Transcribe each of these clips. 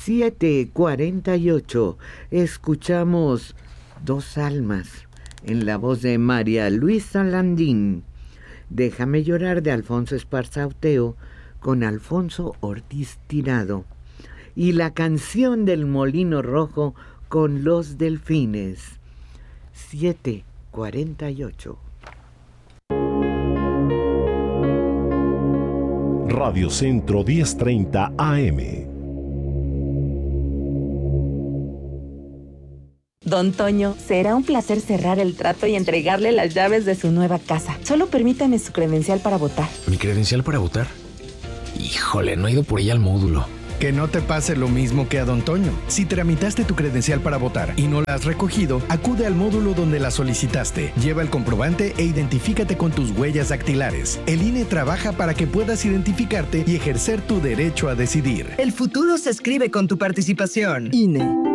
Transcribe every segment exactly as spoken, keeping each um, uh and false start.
siete cuarenta y ocho. Escuchamos Dos almas en la voz de María Luisa Landín. Déjame llorar de Alfonso Esparza Oteo con Alfonso Ortiz Tirado. Y la canción del Molino Rojo con Los Delfines. siete cuarenta y ocho. Radio Centro diez treinta A M. Don Toño, será un placer cerrar el trato y entregarle las llaves de su nueva casa. Solo permítame su credencial para votar. ¿Mi credencial para votar? Híjole, no he ido por ella al módulo. Que no te pase lo mismo que a Don Toño. Si tramitaste tu credencial para votar y no la has recogido, acude al módulo donde la solicitaste. Lleva el comprobante e identifícate con tus huellas dactilares. El I N E trabaja para que puedas identificarte y ejercer tu derecho a decidir. El futuro se escribe con tu participación. I N E.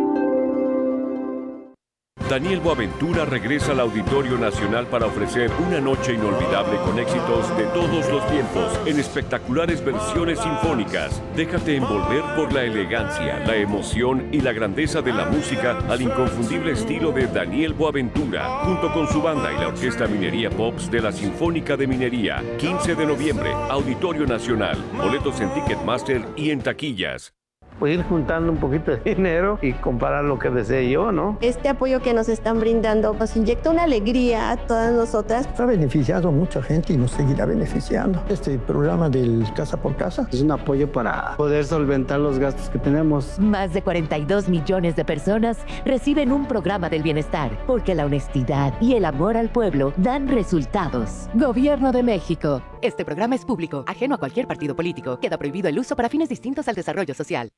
Daniel Boaventura regresa al Auditorio Nacional para ofrecer una noche inolvidable con éxitos de todos los tiempos en espectaculares versiones sinfónicas. Déjate envolver por la elegancia, la emoción y la grandeza de la música al inconfundible estilo de Daniel Boaventura, junto con su banda y la Orquesta Minería Pops de la Sinfónica de Minería. quince de noviembre, Auditorio Nacional. Boletos en Ticketmaster y en taquillas. Pues ir juntando un poquito de dinero y comprar lo que desee yo, ¿no? Este apoyo que nos están brindando nos inyecta una alegría a todas nosotras. Ha beneficiado a mucha gente y nos seguirá beneficiando. Este programa del Casa por Casa es un apoyo para poder solventar los gastos que tenemos. Más de cuarenta y dos millones de personas reciben un programa del bienestar, porque la honestidad y el amor al pueblo dan resultados. Gobierno de México. Este programa es público, ajeno a cualquier partido político. Queda prohibido el uso para fines distintos al desarrollo social.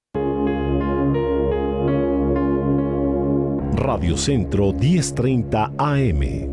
Radio Centro diez treinta A M.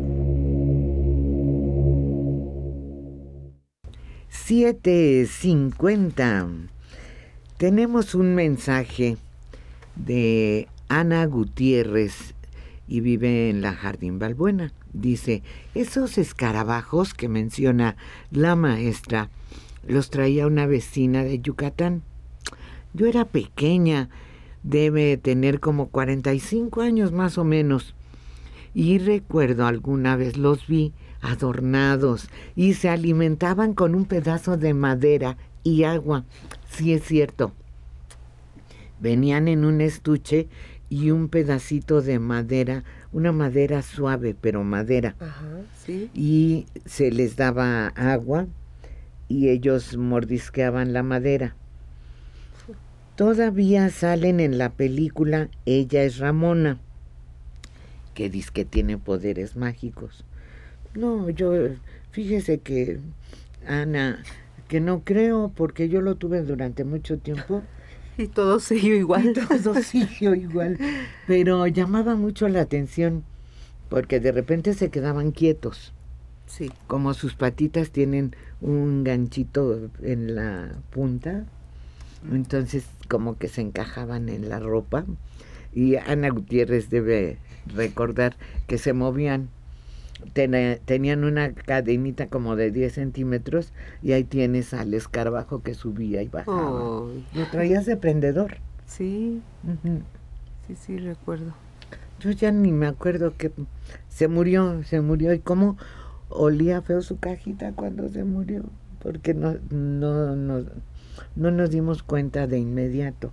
siete cincuenta. Tenemos un mensaje de Ana Gutiérrez y vive en la Jardín Balbuena. Dice, esos escarabajos que menciona la maestra los traía una vecina de Yucatán. Yo era pequeña, debe tener como cuarenta y cinco años más o menos, y recuerdo alguna vez los vi adornados y se alimentaban con un pedazo de madera y agua. Sí, es cierto. Venían en un estuche y un pedacito de madera, una madera suave, pero madera. Ajá, sí. Y se les daba agua y ellos mordisqueaban la madera. Todavía salen en la película Ella es Ramona, que dice que tiene poderes mágicos. No, yo, fíjese que, Ana, que no creo, porque yo lo tuve durante mucho tiempo. Y todo siguió igual. Y todo siguió igual. Pero llamaba mucho la atención, porque de repente se quedaban quietos. Sí. Como sus patitas tienen un ganchito en la punta, entonces como que se encajaban en la ropa. Y Ana Gutiérrez debe recordar que se movían. Ten, tenían una cadenita como de diez centímetros y ahí tienes al escarabajo que subía y bajaba. Oh. Lo traías de prendedor. Sí, uh-huh. sí, sí, recuerdo. Yo ya ni me acuerdo que se murió, se murió. Y cómo olía feo su cajita cuando se murió, porque no, no, no, no nos dimos cuenta de inmediato.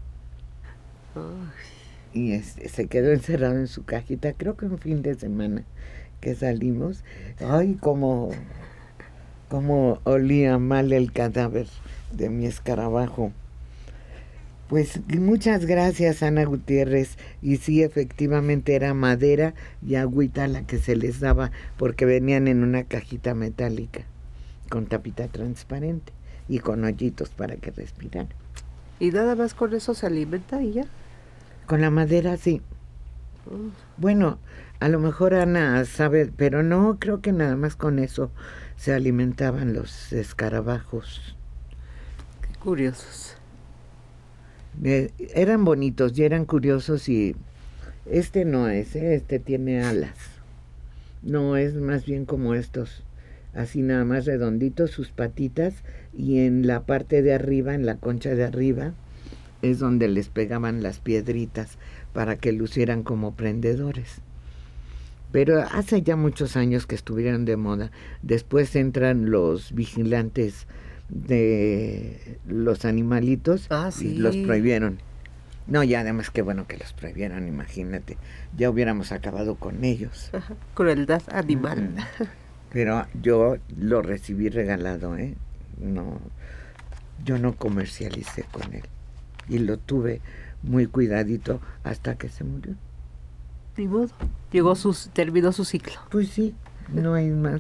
Ay. Y este, se quedó encerrado en su cajita, creo que un fin de semana que salimos. Ay, cómo, cómo olía mal el cadáver de mi escarabajo. Pues muchas gracias, Ana Gutiérrez. Y sí, efectivamente era madera y agüita la que se les daba, porque venían en una cajita metálica con tapita transparente y con hoyitos para que respiraran. ¿Y nada más con eso se alimenta y ya? Con la madera, sí. Uh. Bueno, a lo mejor Ana sabe, pero no, creo que nada más con eso se alimentaban los escarabajos. Qué curiosos. Eh, eran bonitos y eran curiosos, y este no es, ¿eh? Este tiene alas. No, es más bien como estos, así nada más redonditos sus patitas, y en la parte de arriba, en la concha de arriba, es donde les pegaban las piedritas para que lucieran como prendedores. Pero hace ya muchos años que estuvieron de moda. Después entran los vigilantes de los animalitos ah, sí. y los prohibieron. No, y además qué bueno que los prohibieran, imagínate. Ya hubiéramos acabado con ellos. Ajá, crueldad animal. Uh-huh. Pero yo lo recibí regalado, ¿eh? No, yo no comercialicé con él. Y lo tuve muy cuidadito hasta que se murió. Ni modo. Llegó su, terminó su ciclo. Pues sí, no hay más.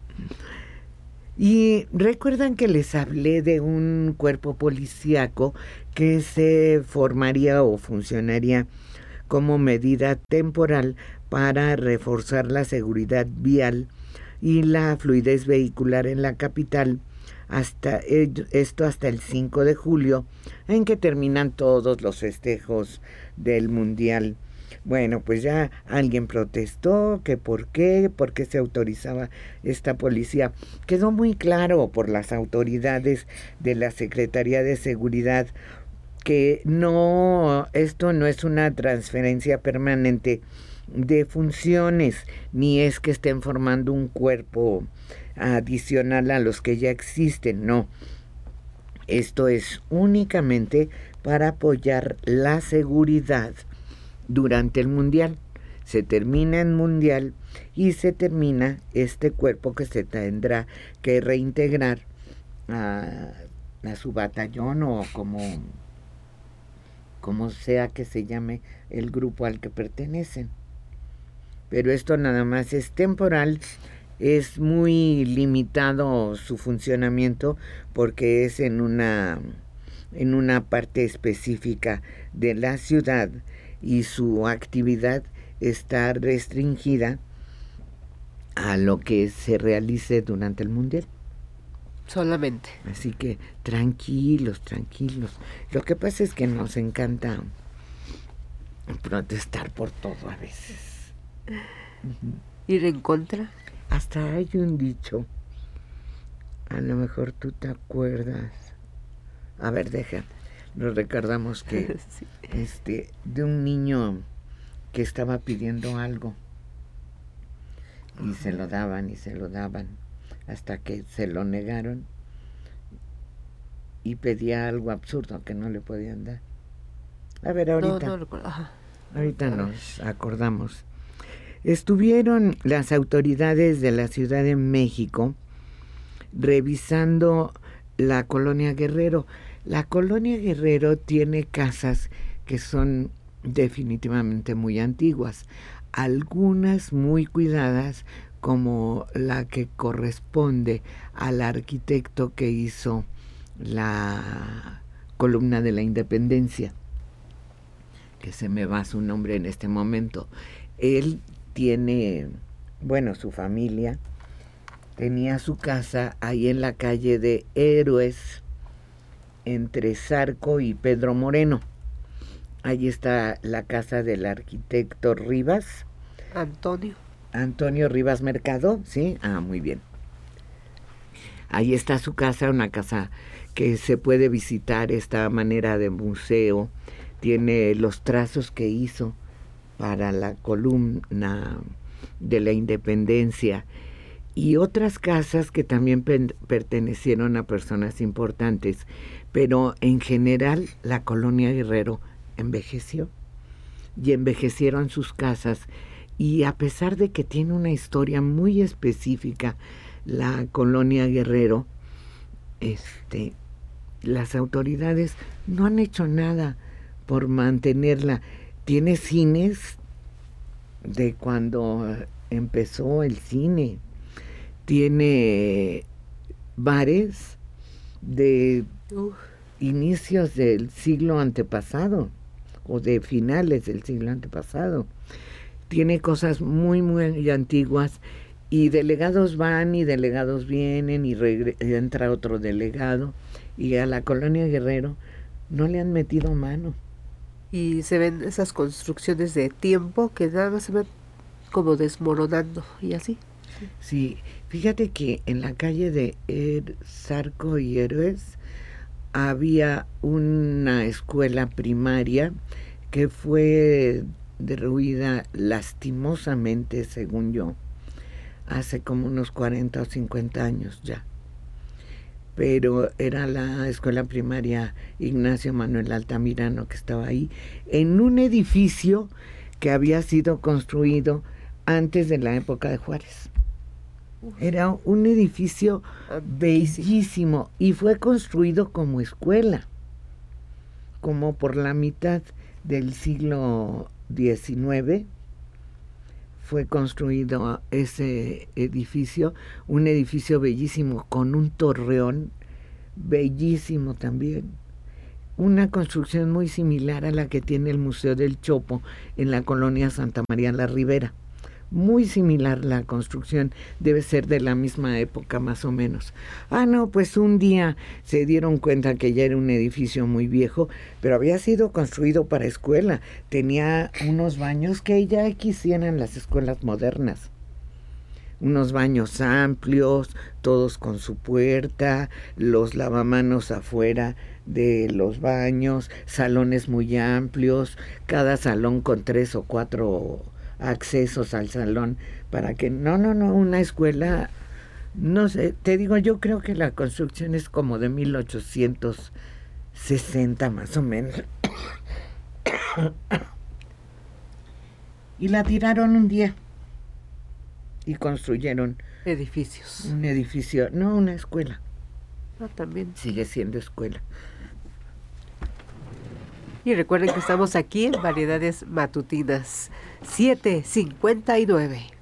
Y recuerdan que les hablé de un cuerpo policíaco que se formaría o funcionaría como medida temporal para reforzar la seguridad vial y la fluidez vehicular en la capital, hasta esto hasta el cinco de julio, en que terminan todos los festejos del Mundial. Bueno, pues ya alguien protestó, que por qué, por qué se autorizaba esta policía. Quedó muy claro por las autoridades de la Secretaría de Seguridad que no, esto no es una transferencia permanente de funciones, ni es que estén formando un cuerpo adicional a los que ya existen, no. Esto es únicamente para apoyar la seguridad durante el Mundial. Se termina el Mundial y se termina este cuerpo que se tendrá que reintegrar a, a su batallón o como, como sea que se llame el grupo al que pertenecen. Pero esto nada más es temporal, es muy limitado su funcionamiento porque es en una, en una parte específica de la ciudad y su actividad está restringida a lo que se realice durante el Mundial. Solamente. Así que tranquilos, tranquilos. Lo que pasa es que nos encanta protestar por todo a veces. ¿Ir en contra? Hasta hay un dicho, a lo mejor tú te acuerdas. A ver, deja, nos recordamos que sí. este de un niño que estaba pidiendo algo y se lo daban y se lo daban hasta que se lo negaron y pedía algo absurdo que no le podían dar. A ver, ahorita, no, no recuerdo. Ajá. ahorita nos acordamos. Estuvieron las autoridades de la Ciudad de México revisando la colonia Guerrero. La colonia Guerrero tiene casas que son definitivamente muy antiguas, algunas muy cuidadas, como la que corresponde al arquitecto que hizo la columna de la Independencia, que se me va su nombre en este momento. Él tiene, bueno, su familia tenía su casa ahí en la calle de Héroes, entre Zarco y Pedro Moreno. Allí está la casa del arquitecto Rivas. Antonio. Antonio Rivas Mercado, ¿sí? Ah, muy bien. Ahí está su casa, una casa que se puede visitar, esta manera de museo. Tiene los trazos que hizo para la columna de la Independencia y otras casas que también pe- pertenecieron a personas importantes, pero en general la colonia Guerrero envejeció y envejecieron sus casas, y a pesar de que tiene una historia muy específica la colonia Guerrero, este, las autoridades no han hecho nada por mantenerla. Tiene cines de cuando empezó el cine, tiene bares de uh. inicios del siglo antepasado o de finales del siglo antepasado. Tiene cosas muy, muy antiguas, y delegados van y delegados vienen y regre- entra otro delegado, y a la colonia Guerrero no le han metido mano. Y se ven esas construcciones de tiempo que nada más se ven como desmoronando y así. Sí, fíjate que en la calle de er, Zarco y Héroes había una escuela primaria que fue derruida lastimosamente, según yo, hace como unos cuarenta o cincuenta años ya. Pero era la escuela primaria Ignacio Manuel Altamirano, que estaba ahí, en un edificio que había sido construido antes de la época de Juárez. Era un edificio bellísimo y fue construido como escuela, como por la mitad del siglo diecinueve. Fue construido ese edificio, un edificio bellísimo con un torreón bellísimo también. Una construcción muy similar a la que tiene el Museo del Chopo en la colonia Santa María la Ribera. Muy similar la construcción, debe ser de la misma época más o menos. Ah, no, pues un día se dieron cuenta que ya era un edificio muy viejo, pero había sido construido para escuela. Tenía unos baños que ya quisieran las escuelas modernas. Unos baños amplios, todos con su puerta, los lavamanos afuera de los baños, salones muy amplios, cada salón con tres o cuatro accesos al salón para que no, no, no, una escuela, no sé, te digo, yo creo que la construcción es como de mil ochocientos sesenta más o menos. Y la tiraron un día y construyeron edificios. Un edificio, no, una escuela. No, también. Sigue siendo escuela. Y recuerden que estamos aquí en Variedades Matutinas, siete cincuenta y nueve.